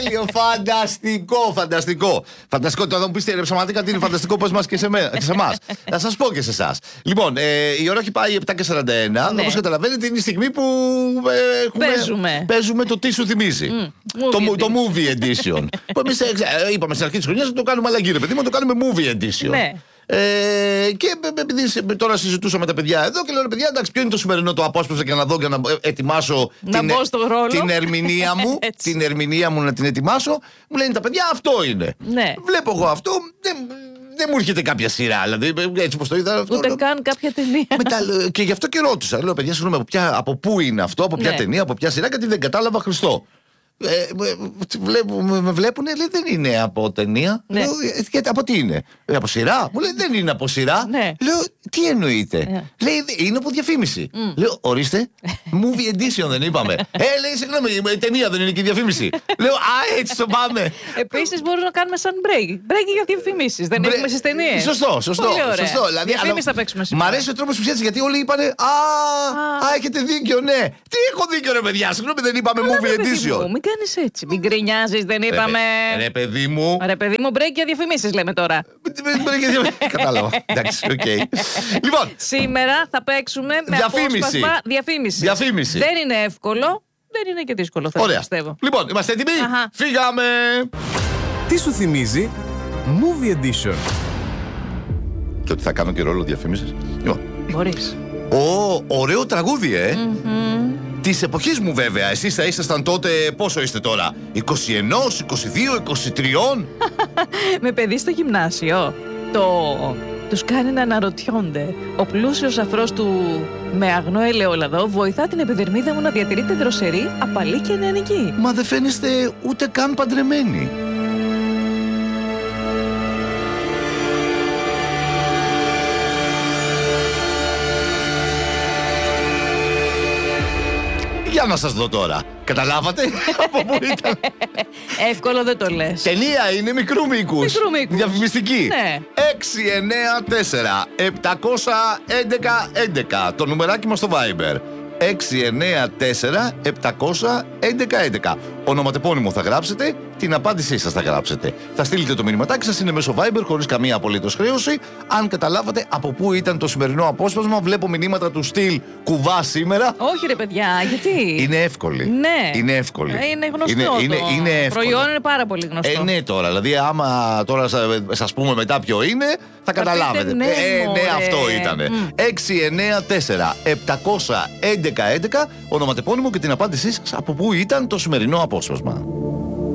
Φανταστικό, φανταστικό. Φανταστικό. Τώρα μου πείτε ψαματικά τι είναι φανταστικό, πες μας και σε εμάς. Θα σας πω και σε εσάς. Λοιπόν, η ώρα έχει πάει 7:41. Ναι. Όπως καταλαβαίνετε, είναι η στιγμή που παίζουμε το τι σου θυμίζει. Το movie edition. Που εμείς είπαμε στην αρχή της χρονιάς να το κάνουμε αλλαγή, ρε παιδί μου, το κάνουμε movie edition. Ναι. Και επειδή τώρα συζητούσα με τα παιδιά εδώ και λέω: παιδιά, εντάξει, ποιο είναι το σημερινό το απόσπασμα και να δω και να ετοιμάσω την ερμηνεία μου. Την ερμηνεία μου να την ετοιμάσω. Μου λένε τα παιδιά, αυτό είναι. Ναι. Βλέπω εγώ αυτό. Δεν μου έρχεται κάποια σειρά, δηλαδή έτσι πως το είδα. Αυτό, ούτε καν κάποια ταινία. Και γι' αυτό και ρώτησα. Λέω: παιδιά, συγγνώμη, από πού είναι αυτό, από ποια ταινία, από ποια σειρά, γιατί δεν κατάλαβα Χριστό. Με βλέπουν, λέει δεν είναι από ταινία. Ναι. Λέω, από τι είναι, από σειρά. Μου λέει δεν είναι από σειρά. Ναι. Λέω τι εννοείται. Λέει είναι από διαφήμιση. Λέω ορίστε, movie edition δεν είπαμε. Λέει συγγνώμη, η ταινία δεν είναι και η διαφήμιση. Λέω έτσι το πάμε. Επίσης μπορούμε να κάνουμε σαν break για διαφημίσεις. Δεν έχουμε στις ταινίες. Σωστό. Δηλαδή, διαφήμιση θα παίξουμε σήμερα. Μ' αρέσει ο τρόπος που σχέδισε γιατί όλοι είπανε έχετε δίκιο, ναι. Τι έχω δίκιο, ρε παιδιά, συγγνώμη δεν είπαμε movie edition. Μην κάνεις έτσι. Μην γκρινιάζεις, δεν είπαμε. Ρε παιδί μου, break για διαφημίσεις λέμε τώρα. Κατάλαβα. Εντάξει, οκ. Λοιπόν, σήμερα θα παίξουμε με απόσπασμα διαφήμιση. Δεν είναι εύκολο, δεν είναι και δύσκολο, θα πιστεύω. Λοιπόν, είμαστε έτοιμοι. Φύγαμε. Τι σου θυμίζει Movie Edition. Και ότι θα κάνω και ρόλο διαφήμισης. Μπορείς. Ωραίο τραγούδι, Της εποχής μου βέβαια. Εσείς θα ήσασταν τότε, πόσο είστε τώρα, 21, 22, 23? Με παιδί στο γυμνάσιο. Τους κάνει να αναρωτιόνται. Ο πλούσιος αφρός του με αγνό ελαιόλαδο βοηθά την επιδερμίδα μου να διατηρείται δροσερή, απαλή και νεανική. Μα δεν φαίνεστε ούτε καν παντρεμένοι. Για να σας δω τώρα. Καταλάβατε από πού ήταν? Εύκολο δεν το λες. Ταινία είναι μικρού μήκους. Διαφημιστική. Ναι. 694-711-11. Το νουμεράκι μας στο Viber. 694-711-11. Ονοματεπώνυμο θα γράψετε, την απάντησή σας θα γράψετε. Θα στείλετε το μηνυματάκι σας, είναι μέσω Viber, χωρίς καμία απολύτως χρέωση. Αν καταλάβατε από πού ήταν το σημερινό απόσπασμα, βλέπω μηνύματα του στυλ κουβά σήμερα. Όχι ρε παιδιά, γιατί? Είναι εύκολη. Ναι. Είναι εύκολη. Είναι γνωστό. Είναι εύκολο. Προϊόν είναι πάρα πολύ γνωστό. Ναι, τώρα. Δηλαδή, άμα τώρα σας πούμε μετά ποιο είναι, θα καταλάβετε. Ναι, αυτό ήτανε. 694-711-11. Ονοματεπώνυμο και την απάντησή σας από πού ήταν το σημερινό απόσπασμα.